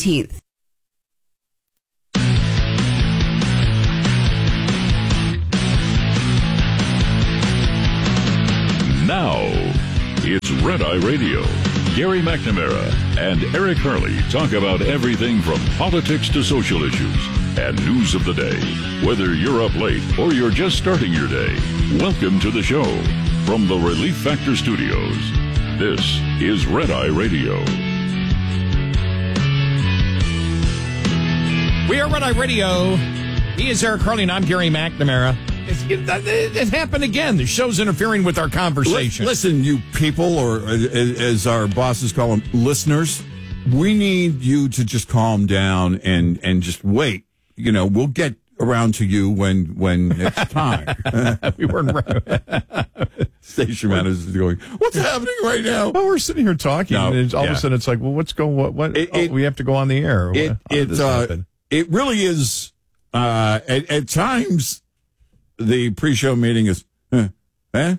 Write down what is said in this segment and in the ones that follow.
18th. Now, it's Red Eye Radio. Gary McNamara and Eric Hurley talk about everything from politics to social issues and news of the day. Whether you're up late or you're just starting your day, welcome to the show. From the Relief Factor Studios, this is Red Eye Radio. We are Red Eye Radio. He is Eric Hurley, and I'm Gary McNamara. It happened again. The show's interfering with our conversation. Listen, you people, or as our bosses call them, listeners, we need you to just calm down and just wait. You know, we'll get around to you when it's time. We weren't Station manager is going, what's happening right now? Well, we're sitting here talking, and all of a sudden it's like, well, what's going? What? We have to go on the air. It really is. At times, the pre-show meeting is, and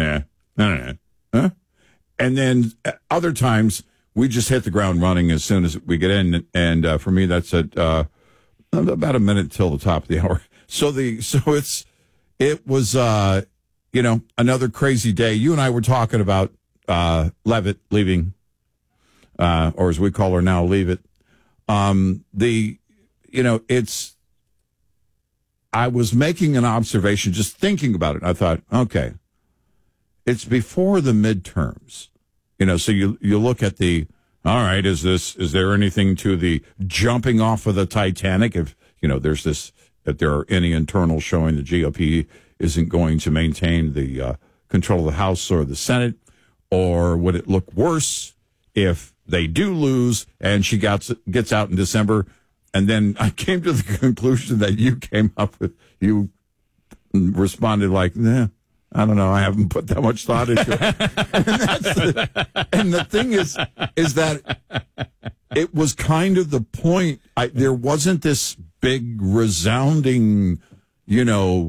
then other times we just hit the ground running as soon as we get in. And for me, that's at about a minute till the top of the hour. It was another crazy day. You and I were talking about Leavitt leaving, or as we call her now, Leave It. I was making an observation, just thinking about it. I thought, okay, it's before the midterms, so you look at all right, is there anything to the jumping off of the Titanic? If, if there are any internals showing the GOP isn't going to maintain the control of the House or the Senate, or would it look worse if they do lose and she gets out in December? And then I came to the conclusion that you came up with. You responded like, I don't know. I haven't put that much thought into it. And the thing is that it was kind of the point. There wasn't this big resounding, it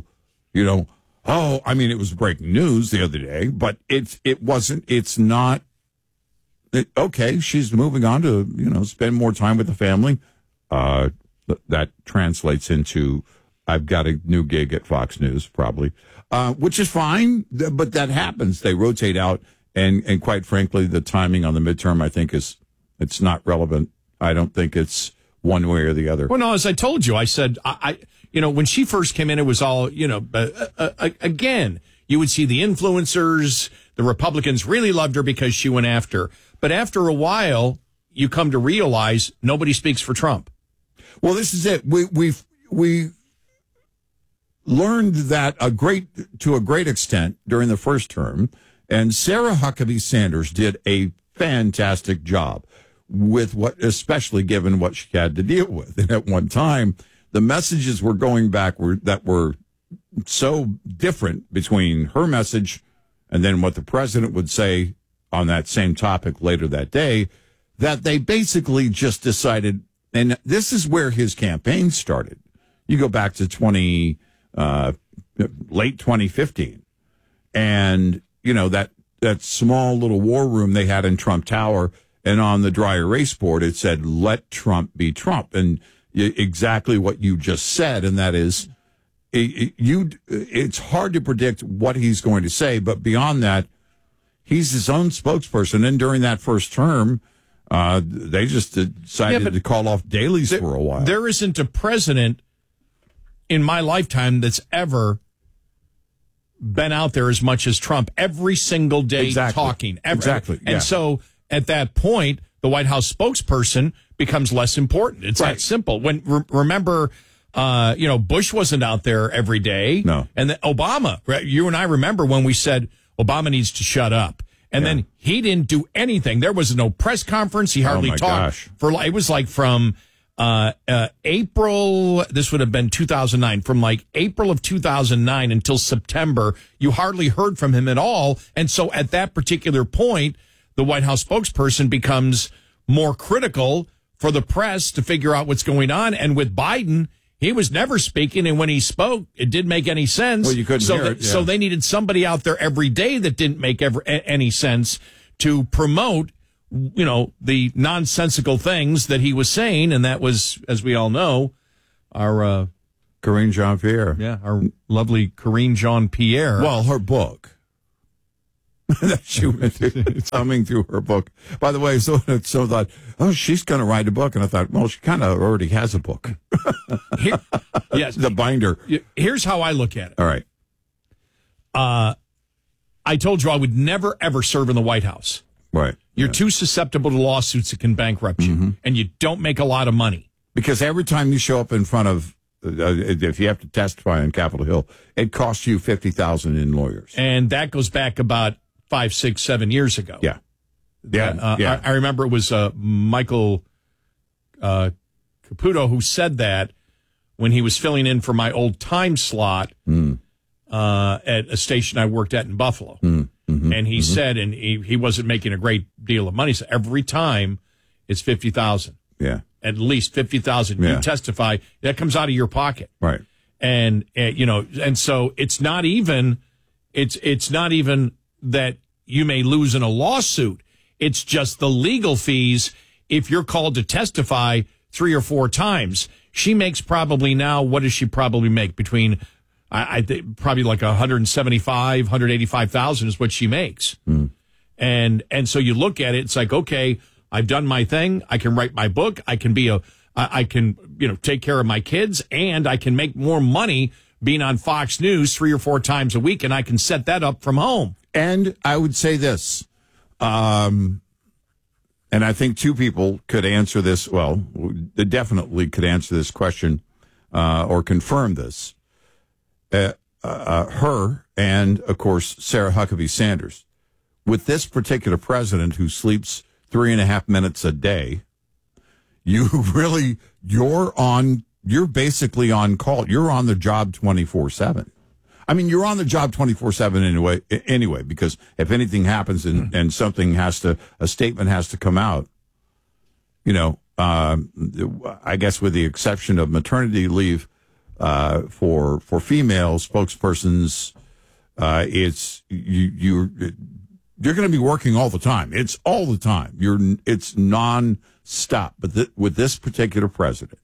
was breaking news the other day, but it's not, okay, she's moving on to, spend more time with the family. That translates into I've got a new gig at Fox News, probably, which is fine, but that happens. They rotate out, and quite frankly, the timing on the midterm, I think, it's not relevant. I don't think it's one way or the other. Well, no, as I told you, I said, when she first came in, it was all, again, you would see the influencers, the Republicans really loved her because she went after. But after a while, you come to realize nobody speaks for Trump. Well, this is it. We learned that to a great extent during the first term, and Sarah Huckabee Sanders did a fantastic job with especially given what she had to deal with. And at one time, the messages were going back that were so different between her message and then what the president would say on that same topic later that day, that they basically just decided. And this is where his campaign started. You go back to late 2015. And, that small little war room they had in Trump Tower, and on the dry erase board, it said, let Trump be Trump. And exactly what you just said. And that is, it's hard to predict what he's going to say. But beyond that, he's his own spokesperson. And during that first term, they just decided to call off dailies for a while. There isn't a president in my lifetime that's ever been out there as much as Trump every single day talking. Exactly. And so at that point, the White House spokesperson becomes less important. It's that simple. Remember, Bush wasn't out there every day. No. And Obama, you and I remember when we said Obama needs to shut up. And then he didn't do anything. There was no press conference. He hardly talked. It was like from April, this would have been 2009, from like April of 2009 until September, you hardly heard from him at all. And so at that particular point, the White House spokesperson becomes more critical for the press to figure out what's going on. And with Biden, he was never speaking, and when he spoke, it didn't make any sense. Well, you couldn't hear it. Yeah. So they needed somebody out there every day that didn't make any sense to promote the nonsensical things that he was saying, and that was, as we all know, our Karine Jean-Pierre. Yeah, our lovely Karine Jean-Pierre. Well, her book. That she went thumbing through her book. By the way, so thought, oh, she's going to write a book. And I thought, well, she kind of already has a book. Yes. The binder. Here's how I look at it. All right. I told you I would never, ever serve in the White House. Right. You're too susceptible to lawsuits that can bankrupt you, and you don't make a lot of money. Because every time you show up in front of, if you have to testify on Capitol Hill, it costs you $50,000 in lawyers. And that goes back about 5, 6, 7 years ago. Yeah. I remember it was Michael Caputo who said that when he was filling in for my old time slot at a station I worked at in Buffalo. And he said, and he wasn't making a great deal of money, so every time it's $50,000. Yeah. At least $50,000. Yeah. You testify, that comes out of your pocket. Right. And and so it's not even that you may lose in a lawsuit. It's just the legal fees if you're called to testify 3 or 4 times. She makes probably now, what does she probably make? Between, I think, probably like $175,000, $185,000 is what she makes. And so you look at it, it's like, okay, I've done my thing. I can write my book. I can take care of my kids, and I can make more money being on Fox News 3 or 4 times a week, and I can set that up from home. And I would say this, and I think 2 people could answer this. Well, they definitely could answer this question or confirm this. Her and, of course, Sarah Huckabee Sanders. With this particular president who sleeps 3.5 minutes a day, you're basically on call. You're on the job 24/7. I mean, you're on the job 24/7 anyway, because if anything happens and something a statement has to come out, I guess with the exception of maternity leave for female spokespersons, you're going to be working all the time. It's all the time. It's non-stop. But with this particular president,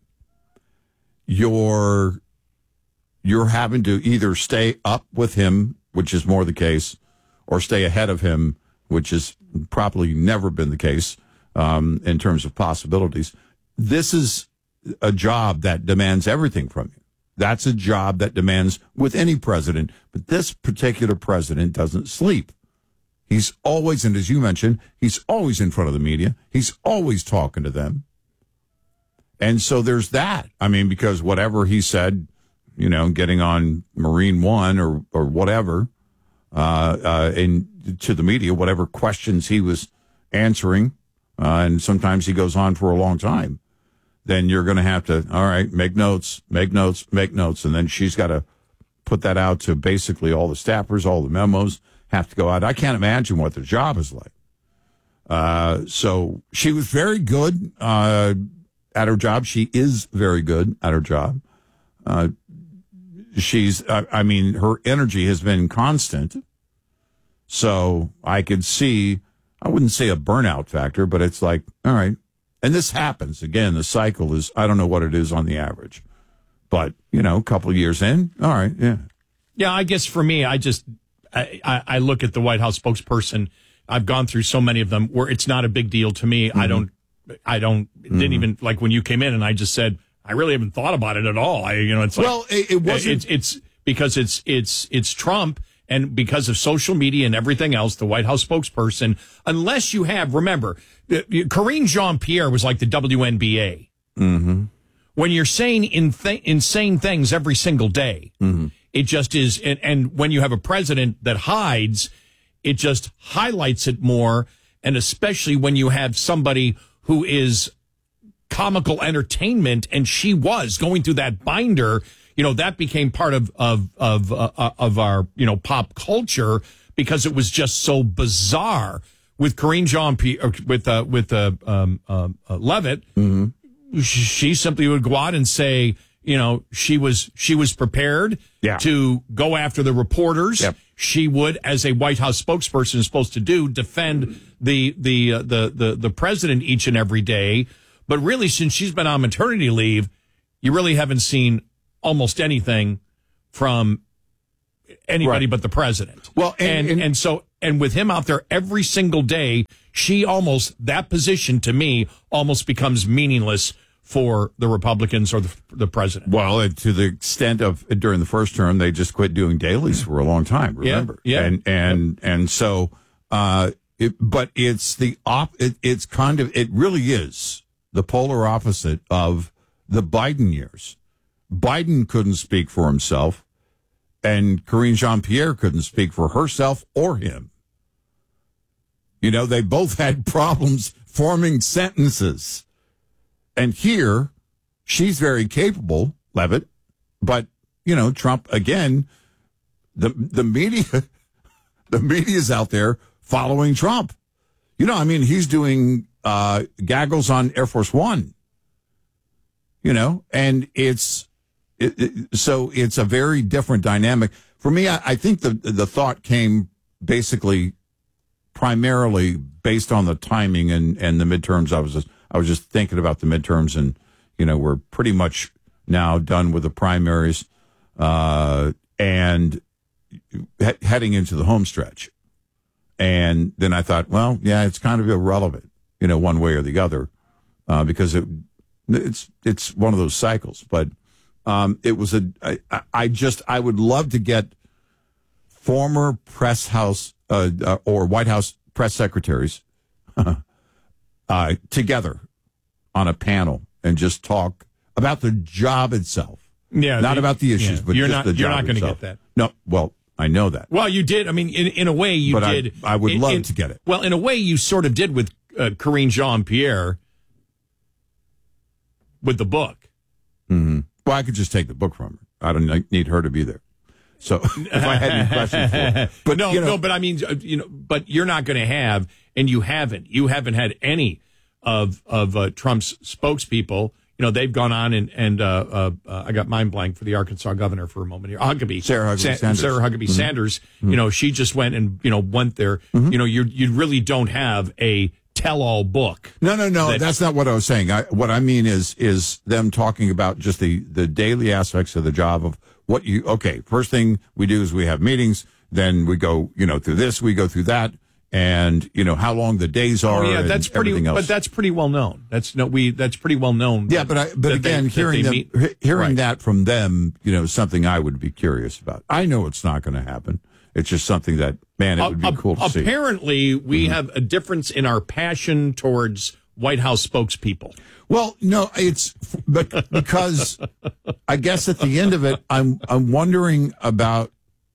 you're having to either stay up with him, which is more the case, or stay ahead of him, which has probably never been the case in terms of possibilities. This is a job that demands everything from you. That's a job that demands with any president, but this particular president doesn't sleep. He's always, and as you mentioned, he's always in front of the media. He's always talking to them. And so there's that. I mean, because whatever he said, getting on Marine One or whatever, and to the media, whatever questions he was answering, and sometimes he goes on for a long time, then you're going to have to, all right, make notes. And then she's got to put that out to basically all the staffers, all the memos have to go out. I can't imagine what their job is like. So she was very good at her job. She is very good at her job. Her energy has been constant. So I could see, I wouldn't say a burnout factor, but it's like, all right. And this happens. Again, the cycle is, I don't know what it is on the average. But, a couple of years in, all right, yeah. Yeah, I guess for me, I look at the White House spokesperson. I've gone through so many of them where it's not a big deal to me. Mm-hmm. Didn't even, like when you came in and I just said, I really haven't thought about it at all. It's like, well, it wasn't. It's because it's Trump, and because of social media and everything else, the White House spokesperson, unless you have, remember, Karine Jean-Pierre was like the WNBA. Mm-hmm. When you're saying insane things every single day, mm-hmm. It just is. And when you have a president that hides, it just highlights it more. And especially when you have somebody who is comical entertainment, and she was going through that binder, that became part of our, pop culture because it was just so bizarre. With Karine Jean-Pierre, with Levitt, mm-hmm. She simply would go out and say, she was prepared to go after the reporters. Yep. she would, as a White House spokesperson is supposed to do, defend the president each and every day. But really, since she's been on maternity leave, you really haven't seen almost anything from anybody but the president. Well, and with him out there every single day, that position to me almost becomes meaningless for the Republicans or the president. Well, to the extent of during the first term, they just quit doing dailies for a long time. Remember, and so, but it's it's kind of, it really is the polar opposite of the Biden years. Biden couldn't speak for himself, and Karine Jean-Pierre couldn't speak for herself or him. You know, they both had problems forming sentences. And here, she's very capable, Levitt, but, you know, Trump, again, the media's out there following Trump. You know, I mean, he's doing gaggles on Air Force One, you know, and so it's a very different dynamic. For me, I think the thought came basically primarily based on the timing and the midterms. I was just thinking about the midterms, and, you know, we're pretty much now done with the primaries and heading into the home stretch. And then I thought, well, yeah, it's kind of irrelevant, you know, one way or the other, because it's one of those cycles. But it was I would love to get former press house or White House press secretaries together on a panel and just talk about the job itself. Yeah, not about the issues, but you're just not, the job You're not going to itself. get that. No, well, I know that. Well, you did. I mean, in a way, you did. I would love to get it. Well, in a way, you sort of did with Karine Jean-Pierre with the book. Mm-hmm. Well, I could just take the book from her. I don't need her to be there. So if I had any questions for her. But no, but I mean, you know, but you're not going to have, and you haven't had any of Trump's spokespeople. You know, they've gone on and I got mind blank for the Arkansas governor for a moment here. Sarah Huckabee Sanders. You know, she just went there. Mm-hmm. You know, you really don't have a tell-all book. No. That's not what I was saying. What I mean is them talking about just the daily aspects of the job of what first thing we do is we have meetings, then we go, you know, through this, we go through that, and, you know, how long the days are. Oh, yeah, that's pretty, else. But that's pretty well known. That's pretty well known. Yeah, but again, hearing that from them, you know, something I would be curious about. I know it's not going to happen. It's just something that, man, it would be cool to see. Apparently, we have a difference in our passion towards White House spokespeople. Well, no, it's because I guess at the end of it, I'm wondering about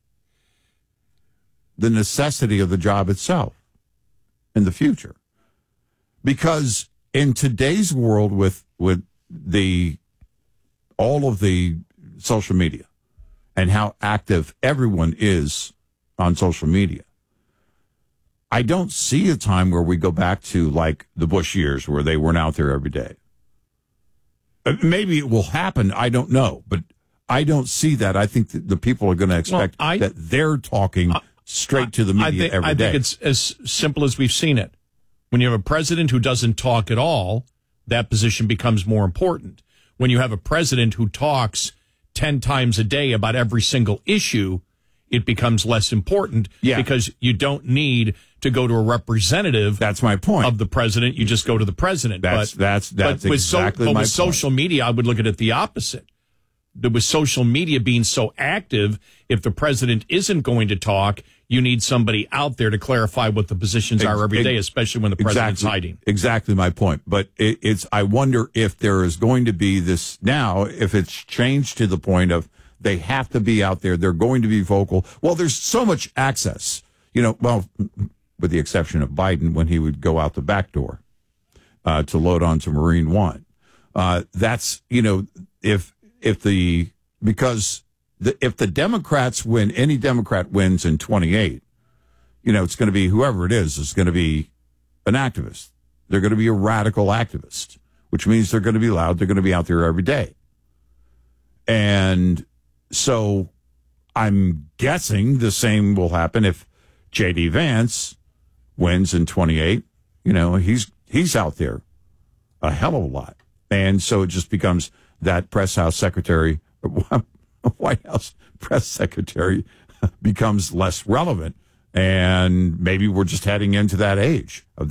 the necessity of the job itself in the future. Because in today's world with all of the social media and how active everyone is on social media, I don't see a time where we go back to like the Bush years where they weren't out there every day. Maybe it will happen. I don't know, but I don't see that. I think that the people are going to expect that they're talking straight to the media every day. I think it's as simple as we've seen it. When you have a president who doesn't talk at all, that position becomes more important. When you have a president who talks 10 times a day about every single issue, it becomes less important because you don't need to go to a representative. That's my point. Of the president. You just go to the president. That's exactly my point. With social media, I would look at it the opposite. With social media being so active, if the president isn't going to talk, you need somebody out there to clarify what the positions are every day, especially when the president's hiding. Exactly my point. But I wonder if there is going to be this now, if it's changed to the point of they have to be out there. They're going to be vocal. Well, there's so much access, you know, well, with the exception of Biden when he would go out the back door to load onto Marine One. That's, you know, if the Democrats win, any Democrat wins in 28, you know, it's going to be whoever it is going to be an activist. They're going to be a radical activist, which means they're going to be loud. They're going to be out there every day. And so I'm guessing the same will happen if J.D. Vance wins in 28. You know, he's out there a hell of a lot. And so it just becomes that press house secretary, White House press secretary becomes less relevant. And maybe we're just heading into that age of